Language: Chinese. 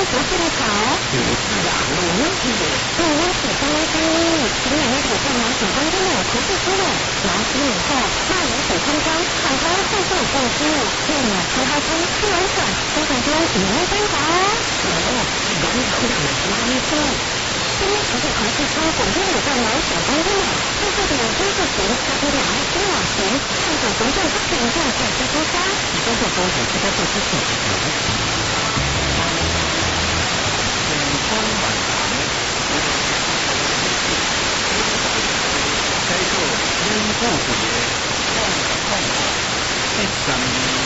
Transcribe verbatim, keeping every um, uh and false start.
不是的草， 不是啊，龙是的。 龙是三三一，今年比上来紧张中的不是输了，拿起以后，那人水冲冲，好好后后后输，用了十号冲吃完粉，多少多赢了三条哦。 哦，龙是的，拉一分。 今天不是考试说广州有个老小班的嘛，最后的有真是行，他给两位金老师，看着行政不行政快速出发， 你工作多久？这个做之前有的情况。天空晚蓝，该做天不别，空空一生。